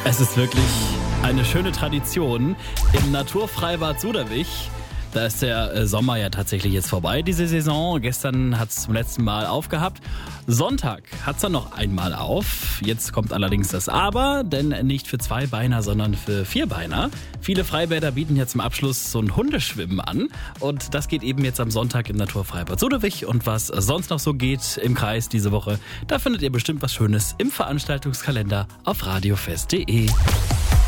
Es ist wirklich eine schöne Tradition im Naturfreibad Suderwich. Da ist der Sommer ja tatsächlich jetzt vorbei, diese Saison. Gestern hat es zum letzten Mal aufgehabt. Sonntag hat es dann noch einmal auf. Jetzt kommt allerdings das Aber, denn nicht für Zweibeiner, sondern für Vierbeiner. Viele Freibäder bieten jetzt zum Abschluss so ein Hundeschwimmen an. Und das geht eben jetzt am Sonntag im Naturfreibad Suderwich. Und was sonst noch so geht im Kreis diese Woche, da findet ihr bestimmt was Schönes im Veranstaltungskalender auf radiofest.de.